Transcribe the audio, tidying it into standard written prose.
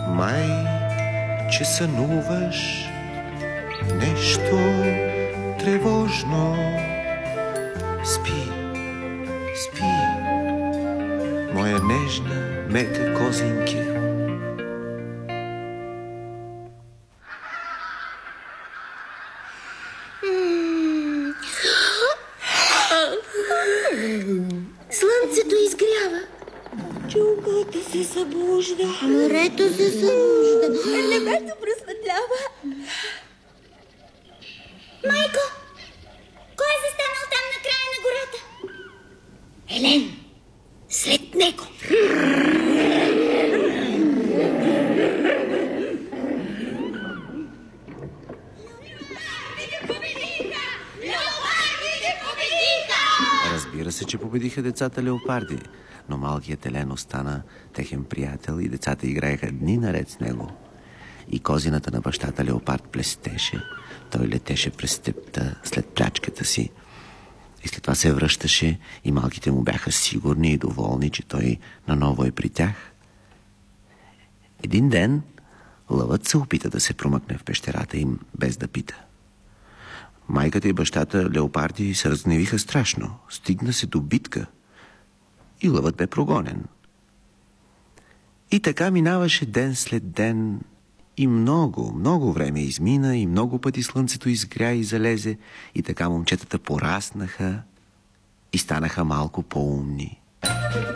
Май, че сънуваш нещо тревожно. Спи, спи, моя нежна, мека козинки. Слънцето изгрява. Чуката се събужда. Морето се събужда. Небето просветлява. Майко, кой е застанал там на края на гората? Елен, след него. Разбира се, че победиха децата леопарди, но малкият Елен остана техен приятел и децата играеха дни наред с него. И козината на бащата леопард блестеше. Той летеше през степта след плячката си. И след това се връщаше и малките му бяха сигурни и доволни, че той наново е при тях. Един ден лъвът се опита да се промъкне в пещерата им, без да пита. Майката и бащата леопарди се разгневиха страшно. Стигна се до битка и лъвът бе прогонен. И така минаваше ден след ден и много, много време измина и много пъти слънцето изгря и залезе и така момчетата пораснаха и станаха малко по-умни.